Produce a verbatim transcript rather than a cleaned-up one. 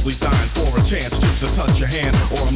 probably dying for a chance just to touch your hand or a